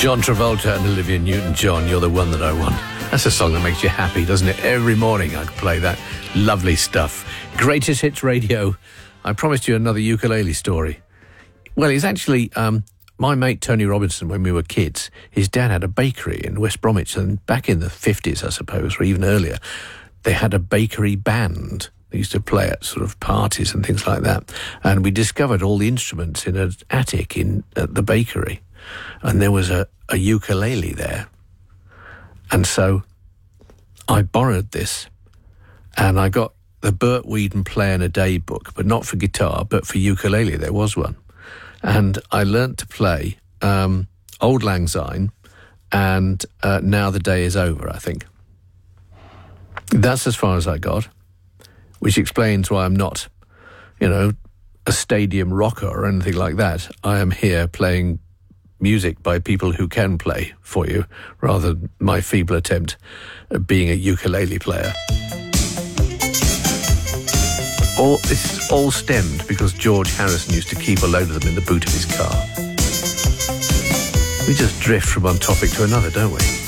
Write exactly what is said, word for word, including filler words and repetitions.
John Travolta and Olivia Newton-John, You're the One That I Want. That's a song that makes you happy, doesn't it? Every morning I can play that. Lovely stuff. Greatest Hits Radio. I promised you another ukulele story. Well, it's actually um, my mate Tony Robinson, when we were kids, his dad had a bakery in West Bromwich, and back in the fifties, I suppose, or even earlier, they had a bakery band. They used to play at sort of parties and things like that. And we discovered all the instruments in an attic in at the bakery. And there was a, a ukulele there. And so I borrowed this, and I got the Burt Weedon Play in a Day book, but not for guitar, but for ukulele. There was one. And I learnt to play um, Auld Lang Syne and uh, Now the Day Is Over, I think. That's as far as I got, which explains why I'm not, you know, a stadium rocker or anything like that. I am here playing music by people who can play for you, rather than my feeble attempt at being a ukulele player. All, this is all stemmed because George Harrison used to keep a load of them in the boot of his car. We just drift from one topic to another, don't we?